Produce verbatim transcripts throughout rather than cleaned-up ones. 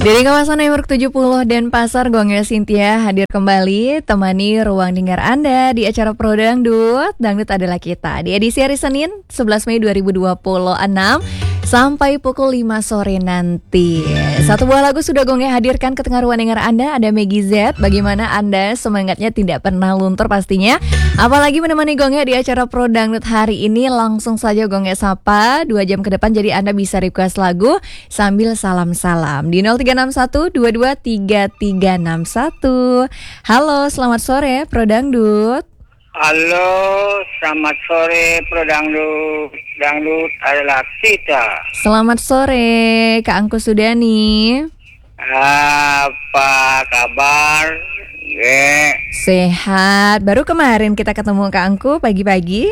Dari kawasan Network tujuh puluh dan Pasar, Gonga Cynthia hadir kembali temani ruang dengar Anda di acara Pro Dangdut. Dangdut adalah kita di edisi hari Senin sebelas Mei dua ribu dua puluh enam sampai pukul lima sore nanti. Satu buah lagu sudah Gonga hadirkan ke tengah ruang dengar Anda. Ada Meggy Z. Bagaimana Anda semangatnya tidak pernah luntur pastinya. Apalagi menemani Gonga di acara Pro Dangdut hari ini. Langsung saja Gonga sapa dua jam ke depan. Jadi Anda bisa request lagu sambil salam-salam di nol tiga enam satu dua dua tiga tiga enam satu. Halo, selamat sore Pro Dangdut. Halo, selamat sore Pro Dangdut. Dangdut adalah kita. Selamat sore Kak Angku Sudani. Apa kabar? Ye. Sehat. Baru kemarin kita ketemu Kak Angku pagi-pagi.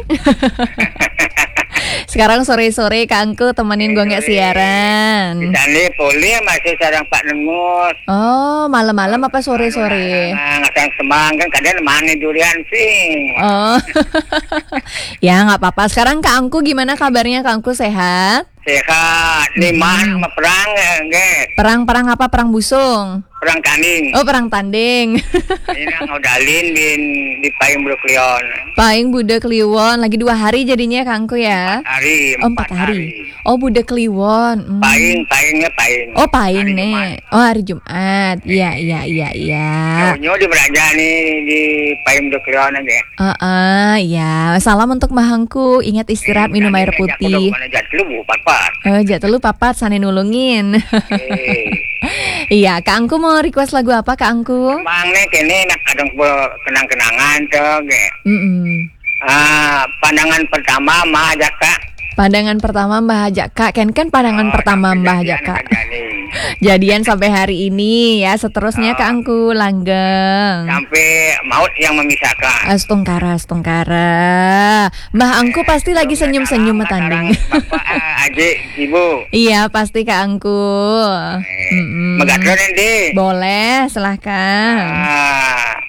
Sekarang sore-sore Kak Angku temenin gue nggak siaran. Di sana poli masih sarang Pak Nengus. Oh, malam-malam apa sore-sore? Nah, ngasang semang kan kadang mana durian sih. Oh, ya nggak apa-apa. Sekarang Kak Angku gimana kabarnya? Kak Angku sehat? Sehat. Lima Hmm. sama perang enggak? Perang-perang apa? Perang busung? Perang tanding. Oh, perang tanding. Ini ngodalin di di Payung Bluklion. Paing Budak Kliwon lagi dua hari jadinya Kak Angku ya? Hari. Oh, empat hari. Oh, Budak Kliwon. Hmm. Paing, paingnya paing. Oh, Paing Hari nih. Jumat. Oh, hari Jumat. Iya, iya, iya, iya. Nyonya di Beraja nih di Payung Bluklion aja. Ah, ya. Salam untuk Mahangku. Ingat istirahat, minum air putih. Jatlu papat. Oh, jatuh papat sane nulungin. Iya, Kak Angku mau request lagu apa Kak Angku? Bang nih kini nak kadang kenang-kenangan tuh, ge. Mm-mm. Ah, pandangan pertama mah aja kak. Pandangan pertama Mbah Ajak Kak. Ken kan pandangan Oh, pertama sampai Mbah jadian Ajak Kak. aja nih. Jadian sampai hari ini ya. Seterusnya Kak Angku langgeng. Sampai maut yang memisahkan. Astungkara, astungkara. Mbah Angku pasti lagi senyum-senyum metanding. Bapak, ah, adik, ibu. Iya, pasti Kak Angku. Eh, Mm-mm. Megatron nanti. Boleh, silahkan. Ah,